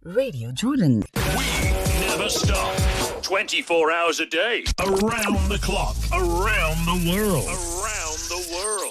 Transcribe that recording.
Radio Jordan. We never stop. 24 hours a day. Around the clock. Around the world. Around the world.